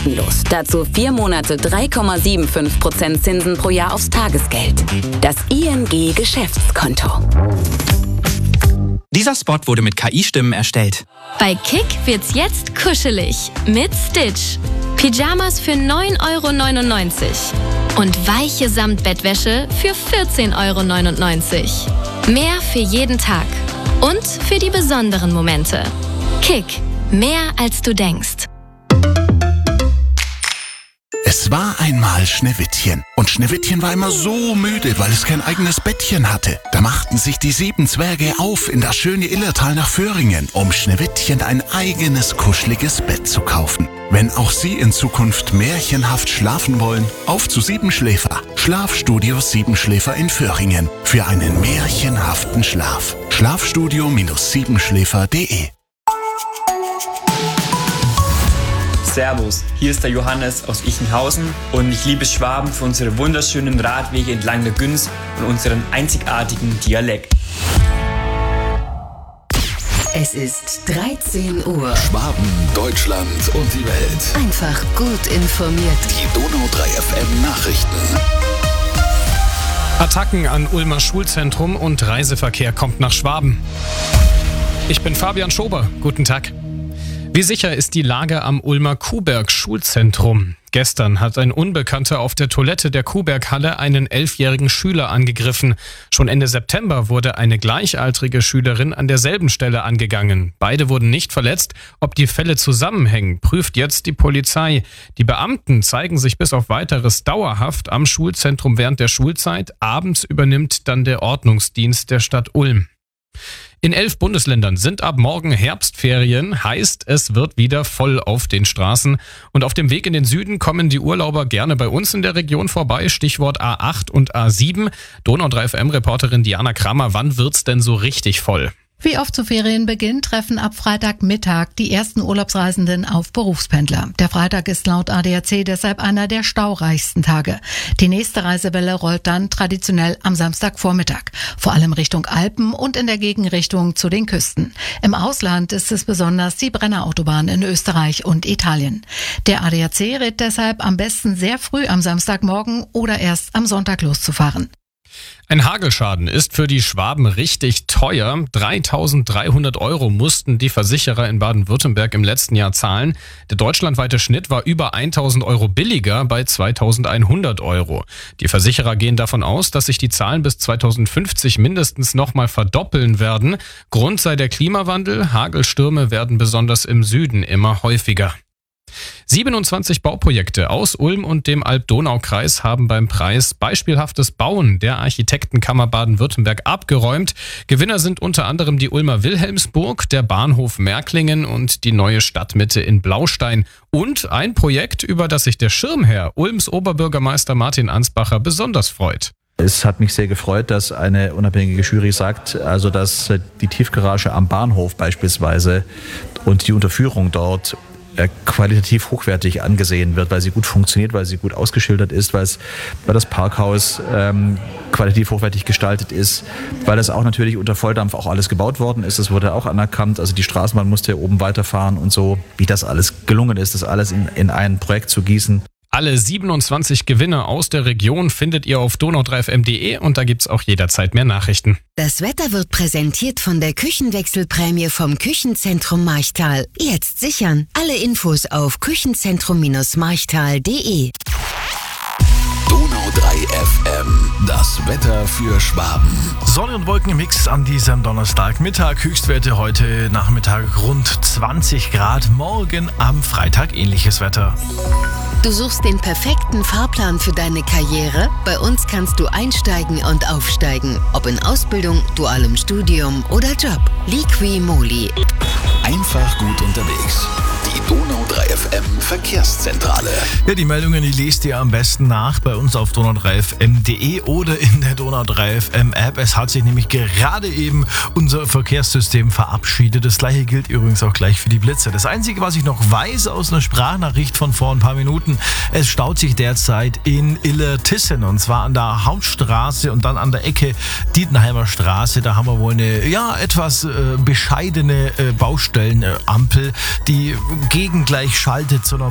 kostenlos. Dazu 4 Monate 3,75% Zinsen pro Jahr aufs Tagesgeld. Das ING Geschäftskonto. Dieser Spot wurde mit KI-Stimmen erstellt. Bei Kick wird's jetzt kuschelig mit Stitch. Pyjamas für 9,99 € und weiche Samtbettwäsche für 14,99 €. Mehr für jeden Tag und für die besonderen Momente. Kick, mehr als du denkst. Es war einmal Schneewittchen. Und Schneewittchen war immer so müde, weil es kein eigenes Bettchen hatte. Da machten sich die 7 Zwerge auf in das schöne Illertal nach Föhringen, um Schneewittchen ein eigenes kuscheliges Bett zu kaufen. Wenn auch Sie in Zukunft märchenhaft schlafen wollen, auf zu Siebenschläfer. Schlafstudio Siebenschläfer in Föhringen. Für einen märchenhaften Schlaf. Schlafstudio-siebenschläfer.de. Servus, hier ist der Johannes aus Ichenhausen und ich liebe Schwaben für unsere wunderschönen Radwege entlang der Günz und unseren einzigartigen Dialekt. Es ist 13 Uhr. Schwaben, Deutschland und die Welt. Einfach gut informiert. Die Donau 3 FM Nachrichten. Attacken an Ulmer Schulzentrum und Reiseverkehr kommt nach Schwaben. Ich bin Fabian Schober. Guten Tag. Wie sicher ist die Lage am Ulmer Kuhberg-Schulzentrum? Gestern hat ein Unbekannter auf der Toilette der Kuhberg-Halle einen 11-jährigen Schüler angegriffen. Schon Ende September wurde eine gleichaltrige Schülerin an derselben Stelle angegangen. Beide wurden nicht verletzt. Ob die Fälle zusammenhängen, prüft jetzt die Polizei. Die Beamten zeigen sich bis auf Weiteres dauerhaft am Schulzentrum während der Schulzeit. Abends übernimmt dann der Ordnungsdienst der Stadt Ulm. In 11 Bundesländern sind ab morgen Herbstferien, heißt es wird wieder voll auf den Straßen. Und auf dem Weg in den Süden kommen die Urlauber gerne bei uns in der Region vorbei, Stichwort A8 und A7. Donau 3 FM-Reporterin Diana Kramer, wann wird's denn so richtig voll? Wie oft zu Ferienbeginn treffen ab Freitagmittag die ersten Urlaubsreisenden auf Berufspendler. Der Freitag ist laut ADAC deshalb einer der staureichsten Tage. Die nächste Reisewelle rollt dann traditionell am Samstagvormittag, vor allem Richtung Alpen und in der Gegenrichtung zu den Küsten. Im Ausland ist es besonders die Brennerautobahn in Österreich und Italien. Der ADAC rät deshalb am besten sehr früh am Samstagmorgen oder erst am Sonntag loszufahren. Ein Hagelschaden ist für die Schwaben richtig teuer. 3.300 € mussten die Versicherer in Baden-Württemberg im letzten Jahr zahlen. Der deutschlandweite Schnitt war über 1.000 € billiger bei 2.100 €. Die Versicherer gehen davon aus, dass sich die Zahlen bis 2050 mindestens nochmal verdoppeln werden. Grund sei der Klimawandel. Hagelstürme werden besonders im Süden immer häufiger. 27 Bauprojekte aus Ulm und dem Alb-Donau-Kreis haben beim Preis Beispielhaftes Bauen der Architektenkammer Baden-Württemberg abgeräumt. Gewinner sind unter anderem die Ulmer Wilhelmsburg, der Bahnhof Märklingen und die neue Stadtmitte in Blaustein. Und ein Projekt, über das sich der Schirmherr Ulms Oberbürgermeister Martin Ansbacher besonders freut. Es hat mich sehr gefreut, dass eine unabhängige Jury sagt, also dass die Tiefgarage am Bahnhof beispielsweise und die Unterführung dort qualitativ hochwertig angesehen wird, weil sie gut funktioniert, weil sie gut ausgeschildert ist, weil das Parkhaus qualitativ hochwertig gestaltet ist, weil das auch natürlich unter Volldampf auch alles gebaut worden ist. Das wurde auch anerkannt. Also die Straßenbahn musste oben weiterfahren und so. Wie das alles gelungen ist, das alles in ein Projekt zu gießen. Alle 27 Gewinner aus der Region findet ihr auf donau3fm.de und da gibt's auch jederzeit mehr Nachrichten. Das Wetter wird präsentiert von der Küchenwechselprämie vom Küchenzentrum Marchtal. Jetzt sichern. Alle Infos auf küchenzentrum-marchtal.de. Donau 3 FM, das Wetter für Schwaben. Sonne und Wolken im Mix an diesem Donnerstagmittag. Höchstwerte heute Nachmittag rund 20 Grad. Morgen am Freitag ähnliches Wetter. Du suchst den perfekten Fahrplan für deine Karriere? Bei uns kannst du einsteigen und aufsteigen. Ob in Ausbildung, dualem Studium oder Job. Liqui-Moly. Einfach gut unterwegs. Die Donau 3 FM Verkehrszentrale. Ja, die Meldungen, die lest ihr am besten nach bei uns auf donau3fm.de oder in der Donau 3 FM App. Es hat sich nämlich gerade eben unser Verkehrssystem verabschiedet. Das gleiche gilt übrigens auch gleich für die Blitze. Das Einzige, was ich noch weiß aus einer Sprachnachricht von vor ein paar Minuten, es staut sich derzeit in Illertissen und zwar an der Hauptstraße und dann an der Ecke Dietenheimer Straße. Da haben wir wohl eine etwas bescheidene Baustellenampel, die gegengleich schaltet zu einer